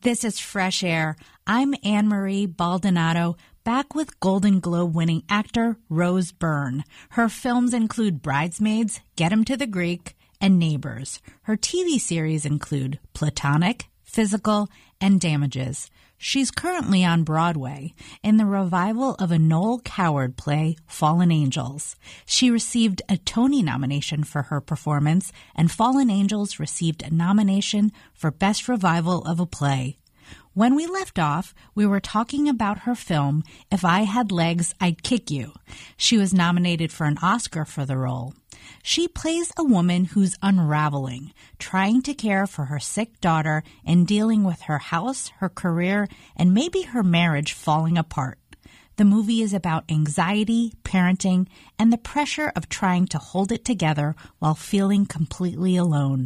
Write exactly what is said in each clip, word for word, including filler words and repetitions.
This is Fresh Air. I'm Anne-Marie Baldonado, back with Golden Globe-winning actor Rose Byrne. Her films include Bridesmaids, Get 'Em to the Greek, and Neighbors. Her T V series include Platonic, Physical, and Damages. She's currently on Broadway in the revival of a Noel Coward play, Fallen Angels. She received a Tony nomination for her performance, and Fallen Angels received a nomination for Best Revival of a Play. When we left off, we were talking about her film, If I Had Legs, I'd Kick You. She was nominated for an Oscar for the role. She plays a woman who's unraveling, trying to care for her sick daughter and dealing with her house, her career, and maybe her marriage falling apart. The movie is about anxiety, parenting, and the pressure of trying to hold it together while feeling completely alone.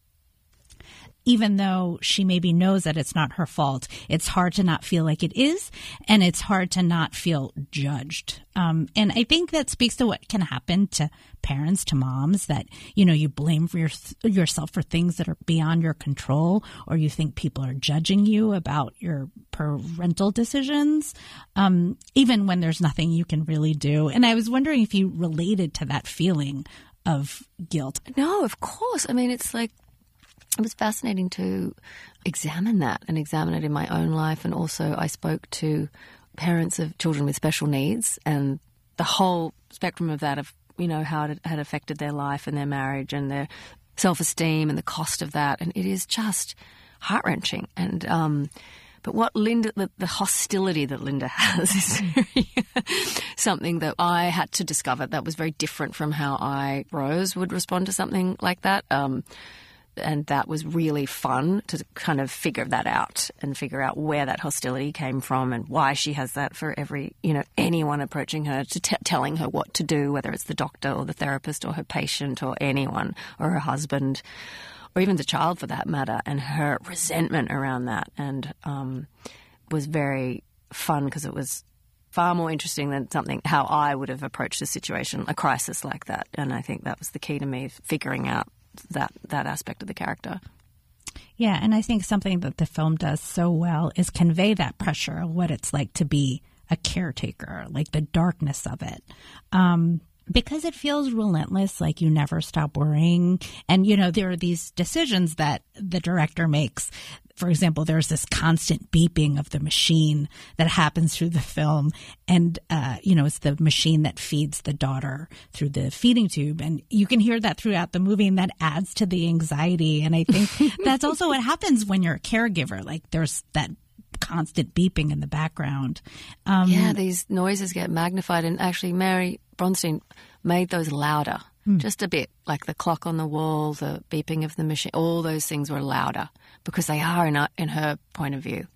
Even though she maybe knows that it's not her fault, it's hard to not feel like it is, and it's hard to not feel judged. Um, and I think that speaks to what can happen to parents, to moms, that, you know, you blame for your, yourself for things that are beyond your control, or you think people are judging you about your parental decisions, um, even when there's nothing you can really do. And I was wondering if you related to that feeling of guilt. No, of course. I mean, it's like, it was fascinating to examine that and examine it in my own life. And also I spoke to parents of children with special needs and the whole spectrum of that, of, you know, how it had affected their life and their marriage and their self-esteem and the cost of that. And it is just heart-wrenching. And, um, but what Linda, the, the hostility that Linda has is very, something that I had to discover that was very different from how I, Rose, would respond to something like that. Um, And that was really fun to kind of figure that out and figure out where that hostility came from and why she has that for every, you know, anyone approaching her, to t- telling her what to do, whether it's the doctor or the therapist or her patient or anyone or her husband or even the child for that matter, and her resentment around that. And um, was very fun because it was far more interesting than something, how I would have approached a situation, a crisis like that. And I think that was the key to me, figuring out that that aspect of the character. Yeah, and I think something that the film does so well is convey that pressure, what it's like to be a caretaker, like the darkness of it. Um, because it feels relentless, like you never stop worrying. And, you know, there are these decisions that the director makes. For example, there's this constant beeping of the machine that happens through the film. And, uh, you know, it's the machine that feeds the daughter through the feeding tube. And you can hear that throughout the movie, and that adds to the anxiety. And I think that's also what happens when you're a caregiver. Like, there's that constant beeping in the background. Um, yeah, these noises get magnified. And actually, Mary Bronstein made those louder. Mm. Just a bit, like the clock on the wall, the beeping of the machine, all those things were louder because they are in, a, in her point of view.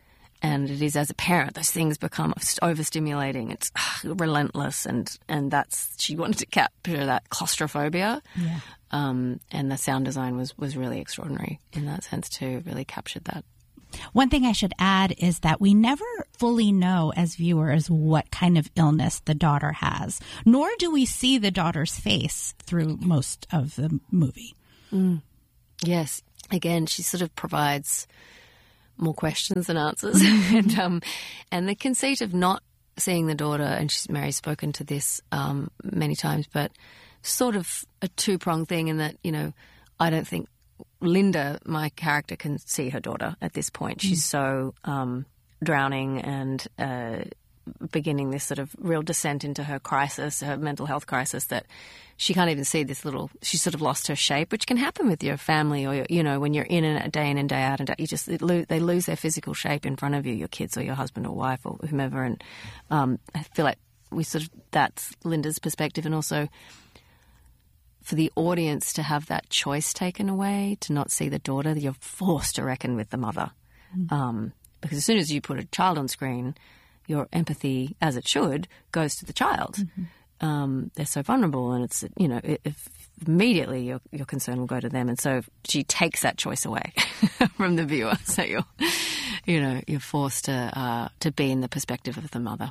And it is, as a parent, those things become overstimulating. It's ugh, relentless, and, and that's, she wanted to capture that claustrophobia. Yeah. Um, and the sound design was, was really extraordinary in that sense too, really captured that. One thing I should add is that we never fully know as viewers what kind of illness the daughter has, nor do we see the daughter's face through most of the movie. Mm. Yes. Again, she sort of provides more questions than answers. and um, and the conceit of not seeing the daughter, and she's, Mary's spoken to this um, many times, but sort of a two-pronged thing in that, you know, I don't think Linda, my character, can see her daughter at this point. She's mm. so um, drowning and uh, beginning this sort of real descent into her crisis, her mental health crisis, that she can't even see this little, she's sort of lost her shape, which can happen with your family or, your, you know, when you're in a day in and day out, and you just, they lose their physical shape in front of you, your kids or your husband or wife or whomever. And um, I feel like we sort of, that's Linda's perspective, and also for the audience to have that choice taken away, to not see the daughter, you're forced to reckon with the mother. Mm. Um, because as soon as you put a child on screen, your empathy, as it should, goes to the child. Mm-hmm. Um, they're so vulnerable, and it's, you know, if immediately your your concern will go to them. And so she takes that choice away from the viewer. So you're, you know, you're forced to uh, to be in the perspective of the mother.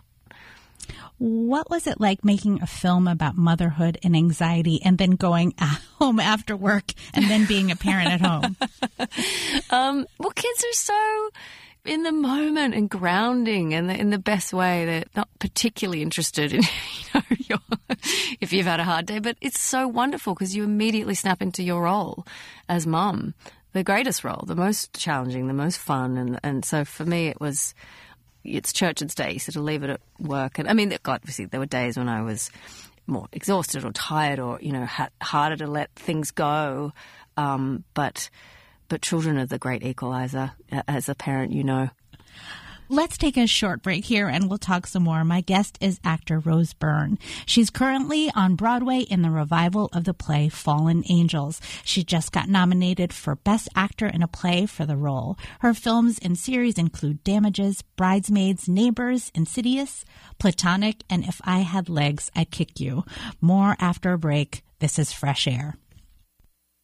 What was it like making a film about motherhood and anxiety and then going home after work and then being a parent at home? Um, well, kids are so in the moment and grounding, and in the best way. They're not particularly interested in, you know, your, if you've had a hard day, but it's so wonderful because you immediately snap into your role as mum, the greatest role, the most challenging, the most fun. And, and so for me, it was, it's Churchard's day, so to leave it at work. And I mean, God, obviously there were days when I was more exhausted or tired or, you know, ha- harder to let things go. Um, but... But children are the great equalizer. As a parent, you know. Let's take a short break here and we'll talk some more. My guest is actor Rose Byrne. She's currently on Broadway in the revival of the play Fallen Angels. She just got nominated for Best Actor in a Play for the role. Her films and series include Damages, Bridesmaids, Neighbors, Insidious, Platonic, and If I Had Legs, I'd Kick You. More after a break. This is Fresh Air.